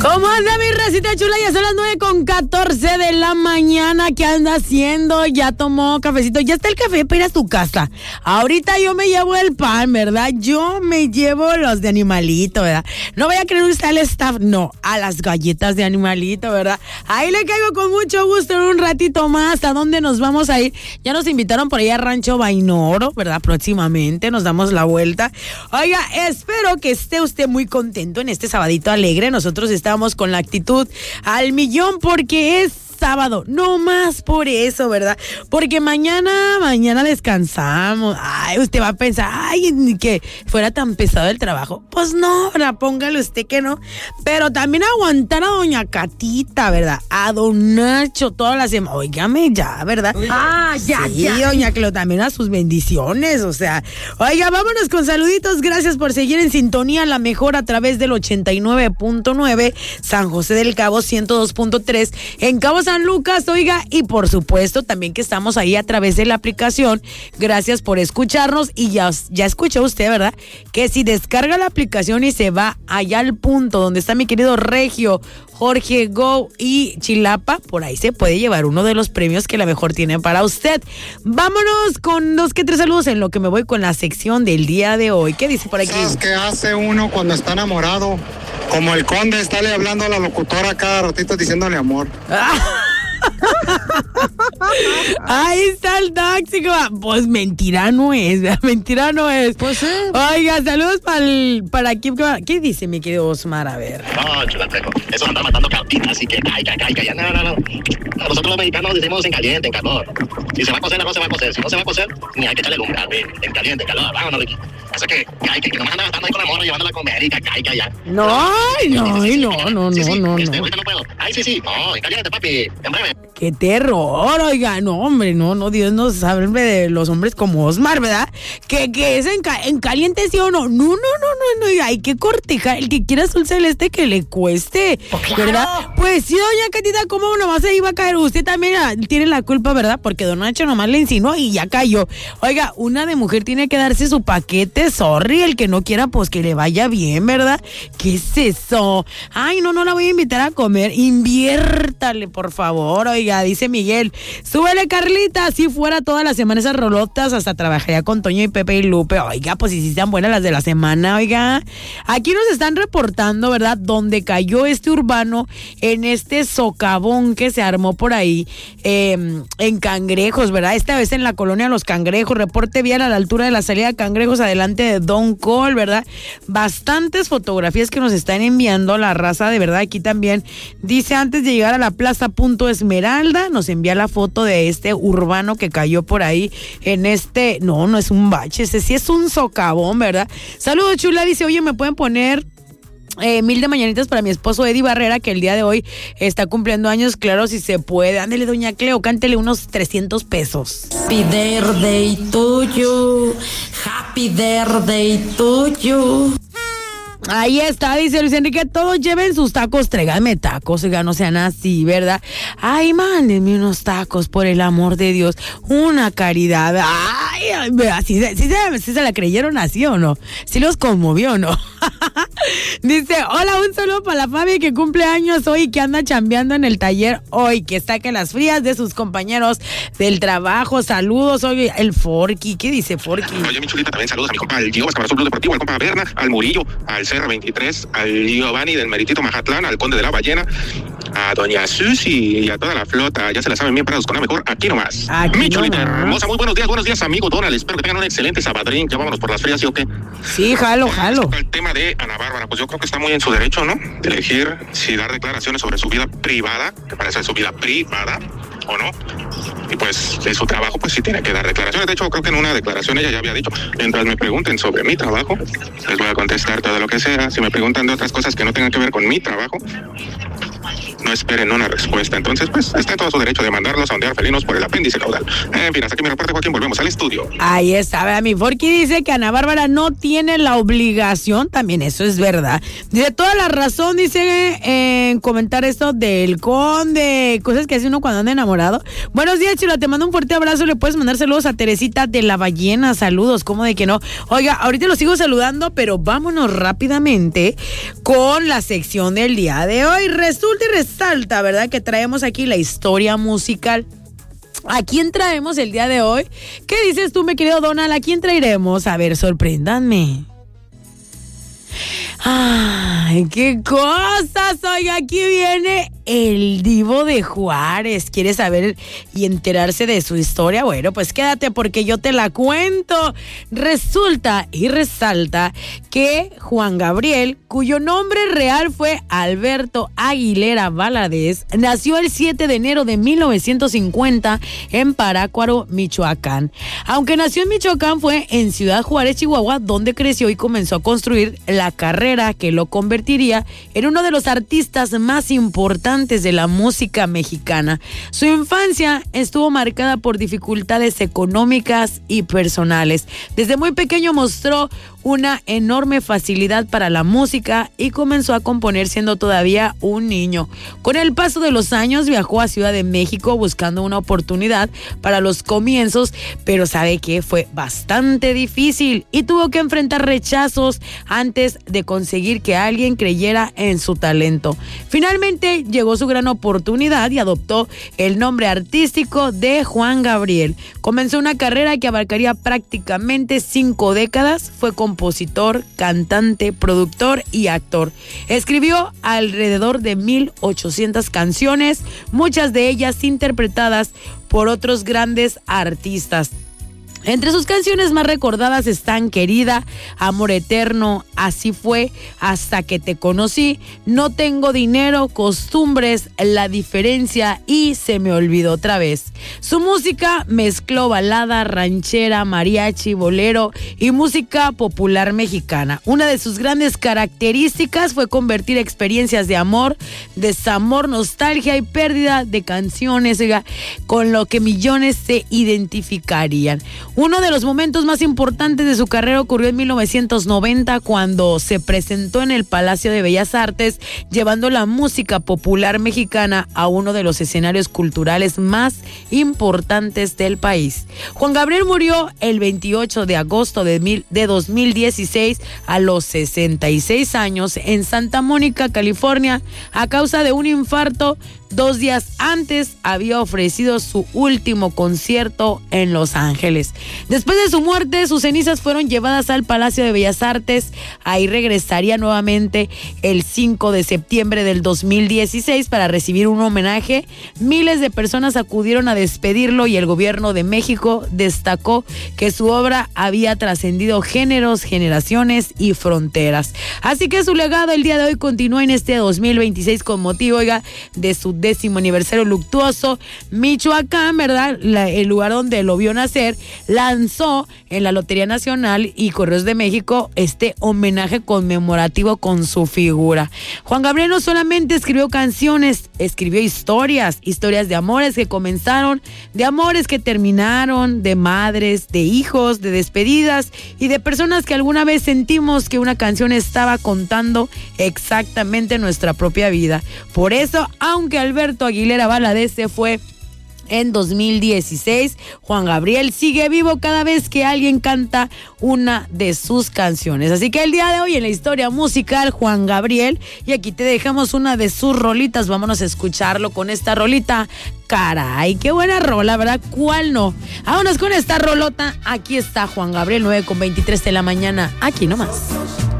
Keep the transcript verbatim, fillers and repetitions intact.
¿Cómo anda mi recita chula? Ya son las nueve con catorce de la mañana. ¿Qué anda haciendo? Ya tomó cafecito. Ya está el café para ir a tu casa. Ahorita yo me llevo el pan, ¿verdad? Yo me llevo los de animalito, ¿verdad? No voy a creer usted al staff, no, a las galletas de animalito, ¿verdad? Ahí le caigo con mucho gusto en un ratito más. ¿A dónde nos vamos a ir? Ya nos invitaron por ahí a Rancho Bainoro, ¿verdad? Próximamente nos damos la vuelta. Oiga, espero que esté usted muy contento en este sabadito alegre. Nosotros estamos con la actitud al millón porque es sábado, no más por eso, ¿verdad? Porque mañana, mañana descansamos. Ay, usted va a pensar, ay, ni que fuera tan pesado el trabajo. Pues no, ¿verdad? Póngale usted que no. Pero también aguantar a doña Catita, ¿verdad? A don Nacho toda la semana. Óigame ya, ¿verdad? Ah, ya, sí, ya. Doña Cleo, también a sus bendiciones, o sea. Oiga, vámonos con saluditos. Gracias por seguir en sintonía, la mejor a través del ochenta y nueve punto nueve, San José del Cabo ciento dos punto tres, en Cabo San Lucas, oiga, y por supuesto también que estamos ahí a través de la aplicación. Gracias por escucharnos y ya, ya escuchó usted, ¿verdad? Que si descarga la aplicación y se va allá al punto donde está mi querido Regio, Jorge Go y Chilapa, por ahí se puede llevar uno de los premios que la mejor tiene para usted. Vámonos con dos que tres saludos en lo que me voy con la sección del día de hoy. ¿Qué dice por aquí? ¿Sabes qué hace uno cuando está enamorado? Como el conde, estarle hablando a la locutora cada ratito diciéndole amor. Ahí está el tóxico. Pues mentira no es, mentira no es. Pues sí. Oiga, saludos para para aquí. ¿Qué dice mi querido Osmar? A ver. No, chulateco, eso anda matando cartitas, así que caiga, caiga, ya, no, no, no. Nosotros los mexicanos decimos en caliente, en calor. Si se va a cocer, no se va a cocer. Si no se va a cocer, ni hay que echarle lumbre, en caliente, en calor. Vámonos, Ricky. Así que caiga, que nomás anda gastando ahí con la morra, llevándola a comer y caiga, ya. No, no, no, no, no, sí, sí, no, este, no. ahorita no puedo. Ay, sí, sí. No, en caliente, papi. En breve. Qué terror, oiga, no, hombre, no, no, Dios nos habla de los hombres como Osmar, ¿verdad? Que, que es en, ca- en caliente, ¿sí o no? No, no, no, no, no, hay que cortejar, el que quiera azul celeste que le cueste, ¿verdad? Pues sí, doña Catita, ¿cómo nomás se iba a caer? Usted también ah, tiene la culpa, ¿verdad? Porque don Nacho nomás le insinuó y ya cayó. Oiga, una de mujer tiene que darse su paquete, sorry, el que no quiera, pues que le vaya bien, ¿verdad? ¿Qué es eso? Ay, no, no la voy a invitar a comer, inviértale, por favor, oiga. Dice Miguel, súbele Carlita, si fuera todas las semanas esas rolotas, hasta trabajaría con Toño y Pepe y Lupe. Oiga, pues si sí están buenas las de la semana, oiga. Aquí nos están reportando, ¿verdad? Donde cayó este urbano en este socavón que se armó por ahí eh, en Cangrejos, ¿verdad? Esta vez en la colonia Los Cangrejos, reporte vial a la altura de la salida de Cangrejos, adelante de Don Col, ¿verdad? Bastantes fotografías que nos están enviando la raza, de verdad, aquí también. Dice, antes de llegar a la plaza Punto Esmeralda, nos envía la foto de este urbano que cayó por ahí en este, no, no es un bache, ese sí es un socavón, ¿verdad? Saludos, chula, dice, oye, ¿me pueden poner Eh, mil de mañanitas para mi esposo Eddie Barrera, que el día de hoy está cumpliendo años? Claro, si se puede. Ándele, doña Cleo, cántele unos trescientos pesos. Happy birthday to you, happy birthday to you. Ahí está, dice Luis Enrique, todos lleven sus tacos, tráiganme tacos, oiga, no sean así, ¿verdad? Ay, mándenme unos tacos, por el amor de Dios, una caridad. Ay, así, ¿sí, sí, sí se la creyeron así o no? ¿Sí los conmovió o no? Dice, hola, un saludo para la Fabi que cumple años hoy y que anda chambeando en el taller hoy, que saque las frías de sus compañeros del trabajo. Saludos, oye, el Forky, ¿qué dice Forky? Oye, mi chulita, también saludos a mi compa, al Gio Vascabarazón Club Deportivo, al compa Berna, al Murillo, al C R veintitrés, al Giovanni del Meritito Majatlán, al Conde de la Ballena, a doña Susi y a toda la flota. Ya se la saben bien parados con la mejor, aquí nomás. Aquí mi chulita nomás. hermosa, muy buenos días, buenos días, amigo Donald. Espero que tengan un excelente sabadrín. Ya vámonos por las frías, ¿sí o qué? Sí, jalo, jalo. El tema de Ana Bárbara, pues yo creo que está muy en su derecho, ¿no? De elegir si dar declaraciones sobre su vida privada, que parece su vida privada, o no. Y pues de su trabajo, pues sí tiene que dar declaraciones. De hecho, creo que en una declaración ella ya había dicho, mientras me pregunten sobre mi trabajo, les voy a contestar todo lo que sea. Si me preguntan de otras cosas que no tengan que ver con mi trabajo, no esperen una respuesta. Entonces, pues, está en todo su derecho de mandarlos a ondear felinos por el apéndice caudal. En fin, hasta aquí mi reporte, Joaquín, volvemos al estudio. Ahí está, ¿verdad? Mi Forky dice que Ana Bárbara no tiene la obligación, también eso es verdad. Dice, toda la razón, dice, en comentar esto del conde, cosas que hace uno cuando anda enamorado. Buenos días, Chilo, te mando un fuerte abrazo, le puedes mandar saludos a Teresita de la Ballena, saludos, ¿cómo de que no? Oiga, ahorita los sigo saludando, pero vámonos rápidamente con la sección del día de hoy. Resulta y resalta, ¿verdad? Que traemos aquí la historia musical. ¿A quién traemos el día de hoy? ¿Qué dices tú, mi querido Donald? ¿A quién traeremos? A ver, sorpréndanme. ¡Ay, qué cosas! Oiga, aquí viene el Divo de Juárez. ¿Quieres saber y enterarse de su historia? Bueno, pues quédate porque yo te la cuento. Resulta y resalta que Juan Gabriel, cuyo nombre real fue Alberto Aguilera Valadez, nació el siete de enero de mil novecientos cincuenta en Parácuaro, Michoacán. Aunque nació en Michoacán, fue en Ciudad Juárez, Chihuahua, donde creció y comenzó a construir la carrera que lo convertiría en uno de los artistas más importantes de la música mexicana. Su infancia estuvo marcada por dificultades económicas y personales. Desde muy pequeño mostró una enorme facilidad para la música y comenzó a componer siendo todavía un niño. Con el paso de los años viajó a Ciudad de México buscando una oportunidad para los comienzos, pero sabe que fue bastante difícil y tuvo que enfrentar rechazos antes de conseguir que alguien creyera en su talento. Finalmente llegó su gran oportunidad y adoptó el nombre artístico de Juan Gabriel. Comenzó una carrera que abarcaría prácticamente cinco décadas. Fue compositor, cantante, productor y actor. Escribió alrededor de mil ochocientas canciones, muchas de ellas interpretadas por otros grandes artistas. Entre sus canciones más recordadas están Querida, Amor Eterno, Así Fue, Hasta que Te Conocí, No Tengo Dinero, Costumbres, La Diferencia y Se Me Olvidó Otra Vez. Su música mezcló balada, ranchera, mariachi, bolero y música popular mexicana. Una de sus grandes características fue convertir experiencias de amor, desamor, nostalgia y pérdida de canciones, oiga, con lo que millones se identificarían. Uno de los momentos más importantes de su carrera ocurrió en mil novecientos noventa cuando se presentó en el Palacio de Bellas Artes llevando la música popular mexicana a uno de los escenarios culturales más importantes del país. Juan Gabriel murió el veintiocho de agosto de, mil, de dos mil dieciséis a los sesenta y seis años en Santa Mónica, California, a causa de un infarto. Dos días antes había ofrecido su último concierto en Los Ángeles. Después de su muerte, sus cenizas fueron llevadas al Palacio de Bellas Artes. Ahí regresaría nuevamente el cinco de septiembre del dos mil dieciséis para recibir un homenaje. Miles de personas acudieron a despedirlo y el gobierno de México destacó que su obra había trascendido géneros, generaciones y fronteras. Así que su legado el día de hoy continúa en este dos mil veintiséis con motivo, oiga, de su décimo aniversario luctuoso. Michoacán, ¿verdad? La, el lugar donde lo vio nacer, lanzó en la Lotería Nacional y Correos de México este homenaje conmemorativo con su figura. Juan Gabriel no solamente escribió canciones, escribió historias, historias de amores que comenzaron, de amores que terminaron, de madres, de hijos, de despedidas y de personas que alguna vez sentimos que una canción estaba contando exactamente nuestra propia vida. Por eso, aunque Alberto Aguilera Valadez se fue en dos mil dieciséis, Juan Gabriel sigue vivo cada vez que alguien canta una de sus canciones. Así que el día de hoy en la historia musical, Juan Gabriel, y aquí te dejamos una de sus rolitas. Vámonos a escucharlo con esta rolita. Caray, qué buena rola, ¿verdad? ¿Cuál no? Vámonos con esta rolota. Aquí está Juan Gabriel, nueve con veintitrés de la mañana, aquí nomás.